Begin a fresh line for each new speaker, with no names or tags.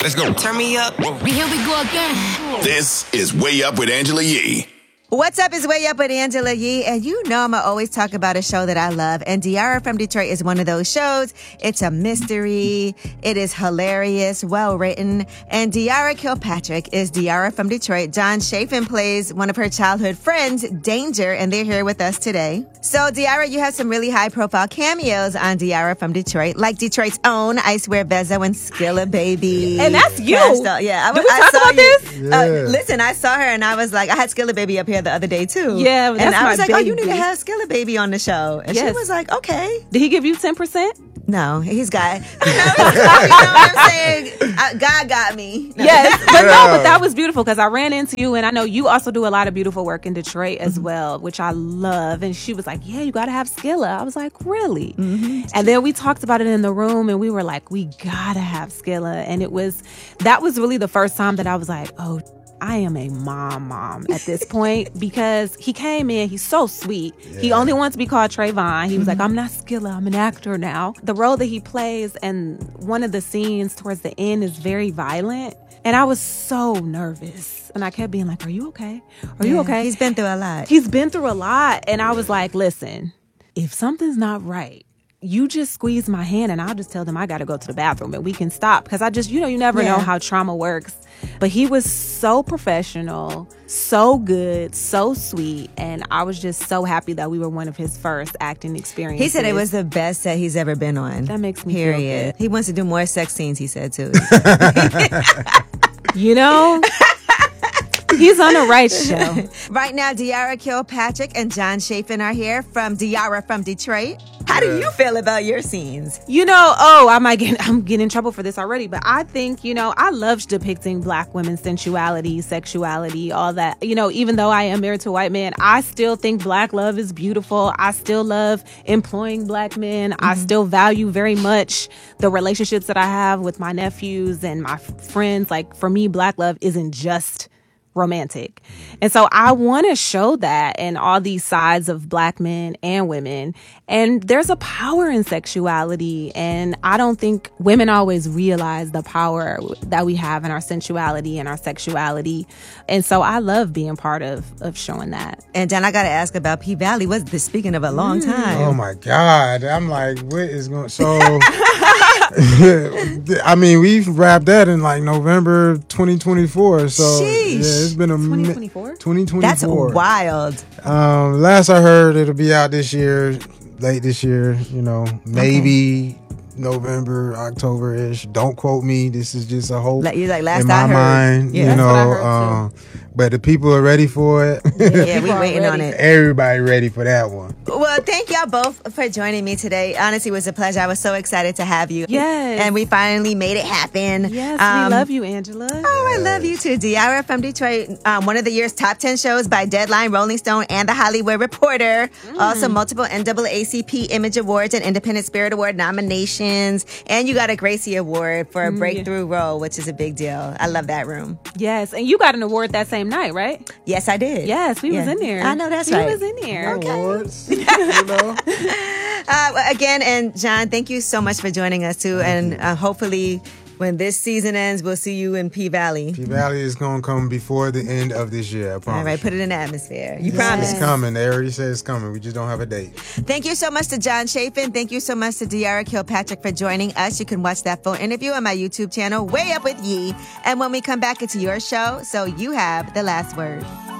Let's go.
Turn me up.
Here we go again.
This is Way Up with Angela Yee.
What's up? It's Way Up with Angela Yee, and you know I'm going to always talk about a show that I love, and Diarra from Detroit is one of those shows. It's a mystery. It is hilarious, well-written, and Diarra Kilpatrick is Diarra from Detroit. John Chafin plays one of her childhood friends, Danger, and they're here with us today. So, Diarra, you have some really high-profile cameos on Diarra from Detroit, like Detroit's own I Swear Bezzo and Skilla Baby.
And that's you.
Yeah,
Did we talk about this?
Listen, I saw her, and I was like, I had Skilla Baby up here the other day too.
Yeah, that's
and I was
my
like,
baby.
oh, you need to have Skilla Baby on the show. And she was like, okay.
Did he give you 10%?
No, he's got, you know what I'm saying? God got me. No.
Yes, but that was beautiful because I ran into you, and I know you also do a lot of beautiful work in Detroit as well, which I love. And she was like, yeah, you got to have Skilla. I was like, really? Mm-hmm. And then we talked about it in the room, and we were like, we got to have Skilla. And that was really the first time that I was like, oh, I am a mom at this point, because he came in, he's so sweet. Yeah. He only wants to be called Trayvon. He was like, I'm not Skilla, I'm an actor now. The role that he plays and one of the scenes towards the end is very violent. And I was so nervous. And I kept being like, are you okay? Are you okay?
He's been through a lot.
He's been through a lot. And I was like, listen, if something's not right, you just squeeze my hand and I'll just tell them I got to go to the bathroom and we can stop. Because I just, you never know how trauma works. But he was so professional, so good, so sweet. And I was just so happy that we were one of his first acting experiences.
He said it was the best set he's ever been on.
That makes me feel good.
He wants to do more sex scenes, he said, too.
He's on the right show.
Right now, Diarra Kilpatrick and John Chafin are here from Diarra from Detroit. How do you feel about your scenes?
I'm getting in trouble for this already, but I think, I love depicting Black women's sensuality, sexuality, all that. Even though I am married to a white man, I still think Black love is beautiful. I still love employing Black men. Mm-hmm. I still value very much the relationships that I have with my nephews and my friends. Like, for me, Black love isn't just romantic. And so I want to show that in all these sides of Black men and women. And there's a power in sexuality. And I don't think women always realize the power that we have in our sensuality and our sexuality. And so I love being part of showing that.
And John, I got to ask about P-Valley. Speaking of a long time.
Oh my God. I'm like, what is going so I mean, we've wrapped that in like November 2024. So
Sheesh.
It's been a
2024.
2024.
That's wild.
Last I heard, it'll be out this year, late this year. Maybe November, October-ish. Don't quote me. This is just a hope.
You're like, last
in my
I heard.
mind.
Yeah, that's what I heard too.
But the people are ready for it.
Yeah, we're waiting on it.
Everybody ready for that one.
Well, thank y'all both for joining me today. Honestly, it was a pleasure. I was so excited to have you.
Yes.
And we finally made it happen.
Yes, we love you, Angela.
Oh, I love you too. Diarra from Detroit, one of the year's top 10 shows by Deadline, Rolling Stone, and The Hollywood Reporter. Also, multiple NAACP Image Awards and Independent Spirit Award nominations. And you got a Gracie Award for a breakthrough role, which is a big deal. I love that room.
Yes, and you got an award that same night, right?
Yes, I did.
Yes, we was in there.
I know that's right.
We was in there.
Okay.
Awards,
Again, and John, thank you so much for joining us too. And hopefully when this season ends, we'll see you in P-Valley.
P-Valley is going to come before the end of this year, I promise.
All right, put it in the atmosphere. You promise.
It's coming. They already said it's coming. We just don't have a date.
Thank you so much to John Chafin. Thank you so much to Diarra Kilpatrick for joining us. You can watch that full interview on my YouTube channel, Way Up With Yee. And when we come back, it's your show, so you have the last word.